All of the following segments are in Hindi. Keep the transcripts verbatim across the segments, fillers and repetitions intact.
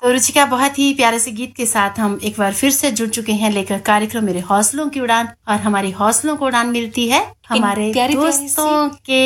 तो रुचिका, बहुत ही प्यारे से गीत के साथ हम एक बार फिर से जुड़ चुके हैं लेकर कार्यक्रम मेरे हौसलों की उड़ान। और हमारी हौसलों को उड़ान मिलती है हमारे प्यारे दोस्तों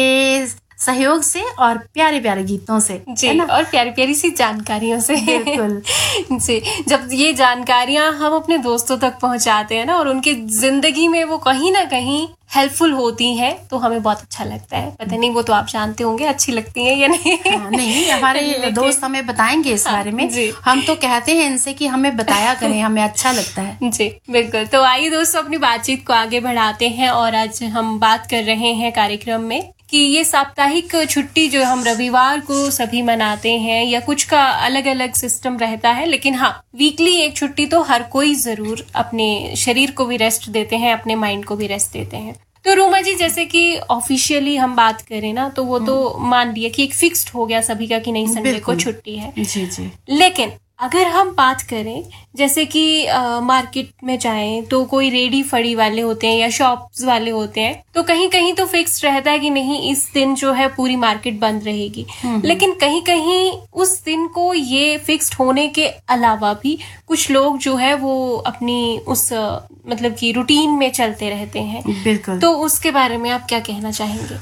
के सहयोग से और प्यारे प्यारे गीतों से जी, है ना? और प्यारी प्यारी सी जानकारियों से। बिल्कुल जी, जब ये जानकारियां हम अपने दोस्तों तक पहुंचाते हैं ना और उनकी जिंदगी में वो कहीं ना कहीं हेल्पफुल होती हैं तो हमें बहुत अच्छा लगता है। पता नहीं वो तो आप जानते होंगे अच्छी लगती हैं या नहीं। हाँ, नहीं, हमारे दोस्त हमें बताएंगे इस बारे में। हम तो कहते हैं इनसे कि हमें बताया करें, हमें अच्छा लगता है। जी बिल्कुल। तो आइए दोस्तों अपनी बातचीत को आगे बढ़ाते हैं और आज हम बात कर रहे हैं कार्यक्रम में कि ये साप्ताहिक छुट्टी जो हम रविवार को सभी मनाते हैं या कुछ का अलग अलग सिस्टम रहता है, लेकिन हाँ वीकली एक छुट्टी तो हर कोई जरूर अपने शरीर को भी रेस्ट देते हैं, अपने माइंड को भी रेस्ट देते हैं। तो रूमा जी, जैसे कि ऑफिशियली हम बात करें ना तो वो तो मान लिया कि एक फिक्स्ड हो गया सभी का कि नहीं संडे को छुट्टी है। जी जी। लेकिन अगर हम बात करें जैसे कि मार्केट में जाएं तो कोई रेडी फड़ी वाले होते हैं या शॉप्स वाले होते हैं, तो कहीं कहीं तो फिक्स रहता है कि नहीं इस दिन जो है पूरी मार्केट बंद रहेगी। लेकिन कहीं कहीं उस दिन को ये फिक्स्ड होने के अलावा भी कुछ लोग जो है वो अपनी उस मतलब की रूटीन में चलते रहते हैं। बिल्कुल। तो उसके बारे में आप क्या कहना चाहेंगे?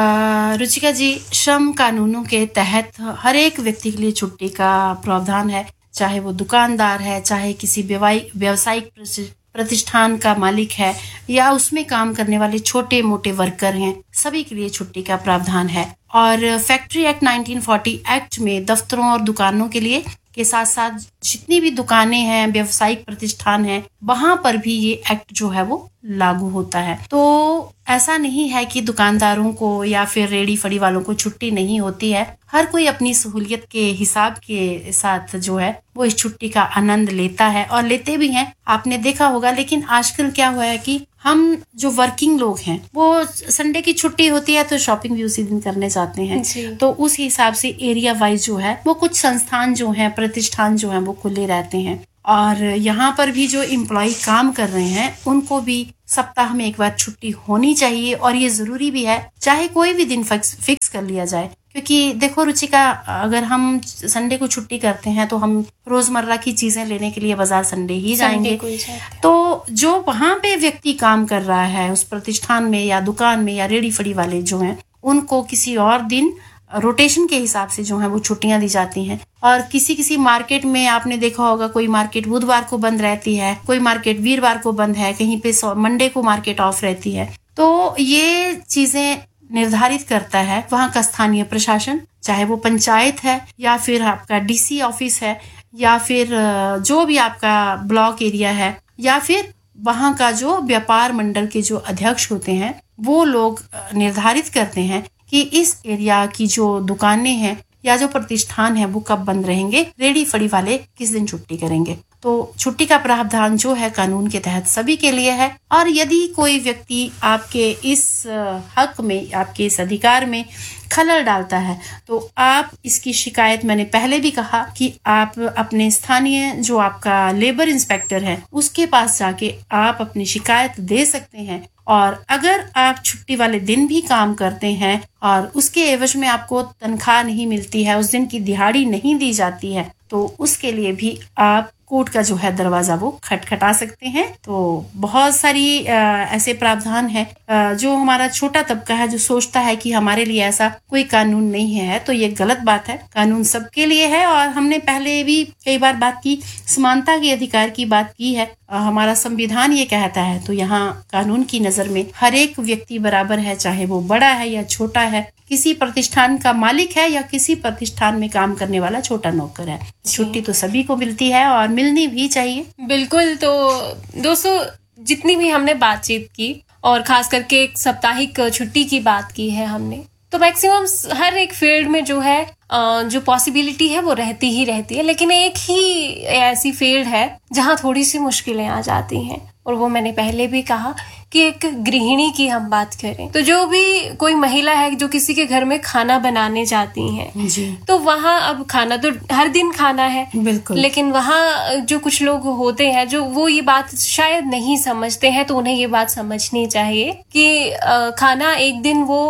रुचिका जी, श्रम कानूनों के तहत हर एक व्यक्ति के लिए छुट्टी का प्रावधान है, चाहे वो दुकानदार है, चाहे किसी व्यवसायिक प्रतिष्ठान का मालिक है या उसमें काम करने वाले छोटे मोटे वर्कर हैं, सभी के लिए छुट्टी का प्रावधान है। और factory act nineteen forty act में दफ्तरों और दुकानों के लिए के साथ साथ जितनी भी दुकानें हैं, व्यवसायिक प्रतिष्ठान हैं, वहां पर भी ये एक्ट जो है वो लागू होता है। तो ऐसा नहीं है कि दुकानदारों को या फिर रेडी फड़ी वालों को छुट्टी नहीं होती है। हर कोई अपनी सहूलियत के हिसाब के साथ जो है वो इस छुट्टी का आनंद लेता है और लेते भी हैं, आपने देखा होगा। लेकिन आजकल क्या हुआ है कि हम जो वर्किंग लोग हैं वो संडे की छुट्टी होती है तो शॉपिंग भी उसी दिन करने जाते हैं। तो उस हिसाब से एरिया वाइज जो है वो कुछ संस्थान जो हैं, प्रतिष्ठान जो हैं वो खुले रहते हैं। और यहाँ पर भी जो एम्प्लॉय काम कर रहे हैं उनको भी सप्ताह में एक बार छुट्टी होनी चाहिए और ये जरूरी भी है, चाहे कोई भी दिन फिक्स फिक्स कर लिया जाए। क्योंकि देखो रुचिका, अगर हम संडे को छुट्टी करते हैं तो हम रोजमर्रा की चीजें लेने के लिए बाजार संडे ही जाएंगे। तो जो वहां पे व्यक्ति काम कर रहा है उस प्रतिष्ठान में या दुकान में या रेडी फड़ी वाले जो हैं, उनको किसी और दिन रोटेशन के हिसाब से जो है वो छुट्टियां दी जाती हैं। और किसी किसी मार्केट में आपने देखा होगा कोई मार्केट बुधवार को बंद रहती है, कोई मार्केट वीरवार को बंद है, कहीं पे मंडे को मार्केट ऑफ रहती है। तो ये चीजें निर्धारित करता है वहाँ का स्थानीय प्रशासन, चाहे वो पंचायत है या फिर आपका डीसी ऑफिस है या फिर जो भी आपका ब्लॉक एरिया है या फिर वहाँ का जो व्यापार मंडल के जो अध्यक्ष होते हैं, वो लोग निर्धारित करते हैं कि इस एरिया की जो दुकानें हैं या जो प्रतिष्ठान है वो कब बंद रहेंगे, रेडी फड़ी वाले किस दिन छुट्टी करेंगे। तो छुट्टी का प्रावधान जो है कानून के तहत सभी के लिए है। और यदि कोई व्यक्ति आपके इस हक में, आपके इस अधिकार में खलल डालता है तो आप इसकी शिकायत, मैंने पहले भी कहा कि आप अपने स्थानीय जो आपका लेबर इंस्पेक्टर है उसके पास जाके आप अपनी शिकायत दे सकते हैं। और अगर आप छुट्टी वाले दिन भी काम करते हैं और उसके एवज में आपको तनख्वाह नहीं मिलती है, उस दिन की दिहाड़ी नहीं दी जाती है, तो उसके लिए भी आप कोर्ट का जो है दरवाजा वो खटखटा सकते हैं। तो बहुत सारी आ, ऐसे प्रावधान है आ, जो हमारा छोटा तबका है जो सोचता है कि हमारे लिए ऐसा कोई कानून नहीं है, तो ये गलत बात है। कानून सबके लिए है और हमने पहले भी कई बार बात की, समानता के अधिकार की बात की है। आ, हमारा संविधान ये कहता है, तो यहाँ कानून की नजर में हर एक व्यक्ति बराबर है, चाहे वो बड़ा है या छोटा है, किसी प्रतिष्ठान का मालिक है या किसी प्रतिष्ठान में काम करने वाला छोटा नौकर है। छुट्टी तो सभी को मिलती है और मिलनी भी चाहिए। बिल्कुल। तो दोस्तों, जितनी भी हमने बातचीत की और खास करके एक साप्ताहिक छुट्टी की बात की है हमने, तो मैक्सिमम हर एक फील्ड में जो है जो पॉसिबिलिटी है वो रहती ही रहती है। लेकिन एक ही ऐसी फील्ड है जहाँ थोड़ी सी मुश्किलें आ जाती हैं, और वो मैंने पहले भी कहा कि एक गृहिणी की हम बात करें तो जो भी कोई महिला है जो किसी के घर में खाना बनाने जाती हैं जी, तो वहाँ अब खाना तो हर दिन खाना है, बिल्कुल, लेकिन वहाँ जो कुछ लोग होते हैं जो वो ये बात शायद नहीं समझते हैं, तो उन्हें ये बात समझनी चाहिए कि खाना एक दिन वो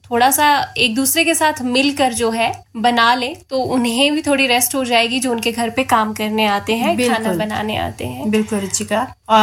थोड़ा सा एक दूसरे के साथ मिलकर जो है बना ले तो उन्हें भी थोड़ी रेस्ट हो जाएगी, जो उनके घर पे काम करने आते हैं, खाना बनाने आते हैं। बिल्कुल रुचिका।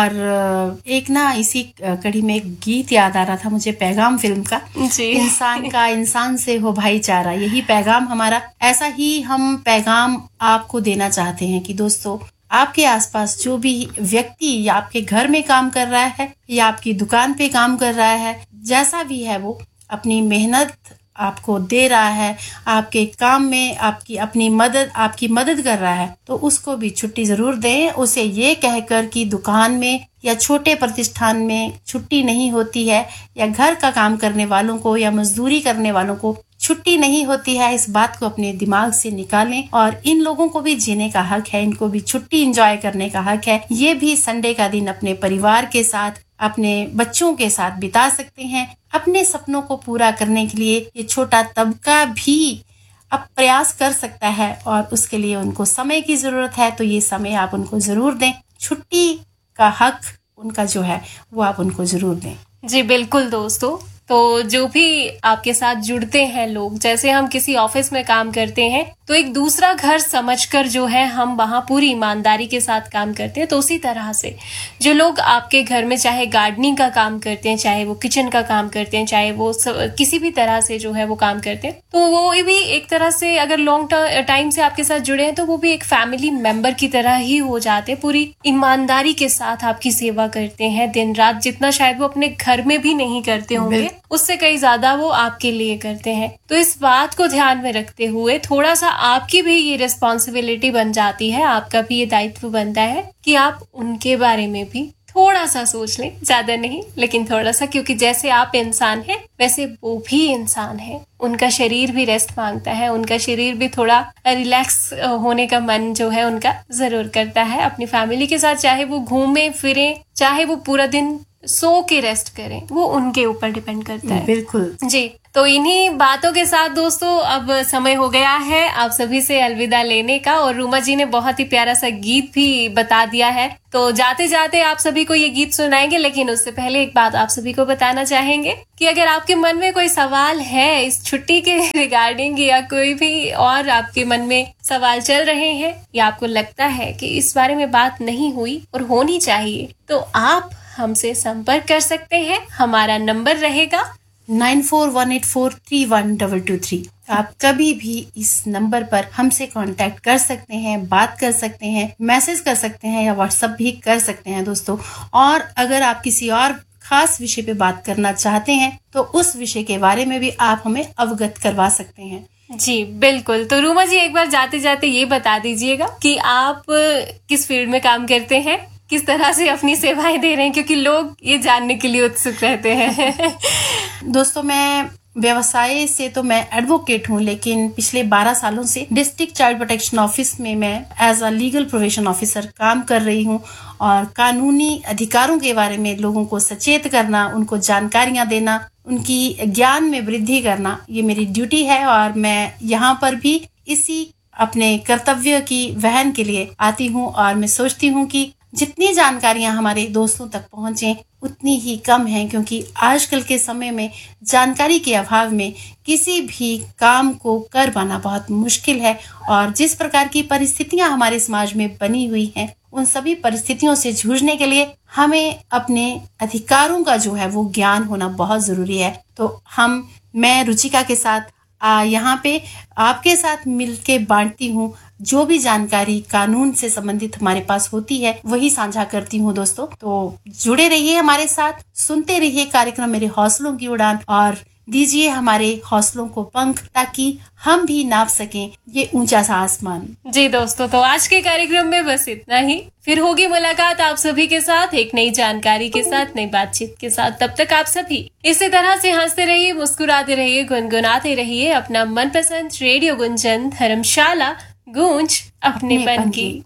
और एक ना इसी कड़ी में एक गीत याद आ रहा था मुझे, पैगाम फिल्म का, जी। इंसान का इंसान से हो भाईचारा, यही पैगाम हमारा। ऐसा ही हम पैगाम आपको देना चाहते हैं कि दोस्तों, आपके आसपास जो भी व्यक्ति या आपके घर में काम कर रहा है या आपकी दुकान पे काम कर रहा है, जैसा भी है वो अपनी मेहनत आपको दे रहा है, आपके काम में आपकी अपनी मदद आपकी मदद कर रहा है, तो उसको भी छुट्टी जरूर दें। उसे ये कहकर कि दुकान में या छोटे प्रतिष्ठान में छुट्टी नहीं होती है, या घर का काम करने वालों को या मजदूरी करने वालों को छुट्टी नहीं होती है, इस बात को अपने दिमाग से निकालें। और इन लोगों को भी जीने का हक है, इनको भी छुट्टी एंजॉय करने का हक है। ये भी संडे का दिन अपने परिवार के साथ, अपने बच्चों के साथ बिता सकते हैं। अपने सपनों को पूरा करने के लिए ये छोटा तबका भी अब प्रयास कर सकता है, और उसके लिए उनको समय की जरूरत है, तो ये समय आप उनको जरूर दें। छुट्टी का हक उनका जो है वो आप उनको जरूर दें। जी बिल्कुल दोस्तों। तो जो भी आपके साथ जुड़ते हैं लोग, जैसे हम किसी ऑफिस में काम करते हैं तो एक दूसरा घर समझकर जो है हम वहाँ पूरी ईमानदारी के साथ काम करते हैं, तो उसी तरह से जो लोग आपके घर में चाहे गार्डनिंग का काम करते हैं, चाहे वो किचन का काम करते हैं, चाहे वो किसी भी तरह से जो है वो काम करते हैं, तो वो भी एक तरह से अगर लॉन्ग टाइम से आपके साथ जुड़े हैं तो वो भी एक फैमिली मेंबर की तरह ही हो जाते हैं। पूरी ईमानदारी के साथ आपकी सेवा करते हैं दिन रात, जितना शायद वो अपने घर में भी नहीं करते होंगे, उससे कई ज्यादा वो आपके लिए करते हैं। तो इस बात को ध्यान में रखते हुए थोड़ा सा आपकी भी ये रिस्पॉन्सिबिलिटी बन जाती है, आपका भी ये दायित्व बनता है कि आप उनके बारे में भी थोड़ा सा सोच लें, ज्यादा नहीं लेकिन थोड़ा सा, क्योंकि जैसे आप इंसान हैं वैसे वो भी इंसान है। उनका शरीर भी रेस्ट मांगता है, उनका शरीर भी थोड़ा रिलैक्स होने का मन जो है उनका जरूर करता है। अपनी फैमिली के साथ चाहे वो घूमे फिरे, चाहे वो पूरा दिन सो के रेस्ट करें, वो उनके ऊपर डिपेंड करता है। बिल्कुल जी। तो इन्हीं बातों के साथ दोस्तों अब समय हो गया है आप सभी से अलविदा लेने का, और रूमा जी ने बहुत ही प्यारा सा गीत भी बता दिया है। तो जाते जाते आप सभी को ये गीत सुनाएंगे, लेकिन उससे पहले एक बात आप सभी को बताना चाहेंगे कि अगर आपके मन में कोई सवाल है इस छुट्टी के रिगार्डिंग, या कोई भी और आपके मन में सवाल चल रहे हैं, या आपको लगता है कि इस बारे में बात नहीं हुई और होनी चाहिए, तो आप हमसे संपर्क कर सकते हैं। हमारा नंबर रहेगा nine four one eight four three one double two three. आप कभी भी इस नंबर पर हमसे कांटेक्ट कर सकते हैं, बात कर सकते हैं, मैसेज कर सकते हैं, या व्हाट्सएप भी कर सकते हैं दोस्तों। और अगर आप किसी और खास विषय पे बात करना चाहते हैं तो उस विषय के बारे में भी आप हमें अवगत करवा सकते हैं। जी बिल्कुल। तो रूमा जी एक बार जाते जाते ये बता दीजिएगा कि आप किस फील्ड में काम करते हैं, किस तरह से अपनी सेवाएं दे रहे हैं, क्योंकि लोग ये जानने के लिए उत्सुक रहते हैं। दोस्तों, मैं व्यवसाय से तो मैं एडवोकेट हूँ, लेकिन पिछले बारह सालों से डिस्ट्रिक्ट चाइल्ड प्रोटेक्शन ऑफिस में मैं as a legal profession officer काम कर रही हूँ, और कानूनी अधिकारों के बारे में लोगों को सचेत करना, उनको जानकारियां देना, उनकी ज्ञान में वृद्धि करना, ये मेरी ड्यूटी है। और मैं यहाँ पर भी इसी अपने कर्तव्य की वहन के लिए आती हूँ, और मैं सोचती हूँ कि जितनी जानकारियां हमारे दोस्तों तक पहुंचे उतनी ही कम है, क्योंकि आजकल के समय में जानकारी के अभाव में किसी भी काम को कर पाना बहुत मुश्किल है। और जिस प्रकार की परिस्थितियां हमारे समाज में बनी हुई हैं, उन सभी परिस्थितियों से जूझने के लिए हमें अपने अधिकारों का जो है वो ज्ञान होना बहुत जरूरी है। तो हम मैं रुचिका के साथ यहाँ पे आपके साथ मिलके बांटती हूँ, जो भी जानकारी कानून से संबंधित हमारे पास होती है वही साझा करती हूँ दोस्तों। तो जुड़े रहिए हमारे साथ, सुनते रहिए कार्यक्रम मेरे हौसलों की उड़ान, और दीजिए हमारे हौसलों को पंख, ताकि हम भी नाप सकें ये ऊंचा सा आसमान। जी दोस्तों, तो आज के कार्यक्रम में बस इतना ही। फिर होगी मुलाकात आप सभी के साथ एक नई जानकारी के साथ, नई बातचीत के साथ। तब तक आप सभी इसी तरह से हंसते रहिए, मुस्कुराते रहिए, गुनगुनाते रहिए अपना मनपसंद रेडियो गुंजन धर्मशाला गूंज अपने पन की।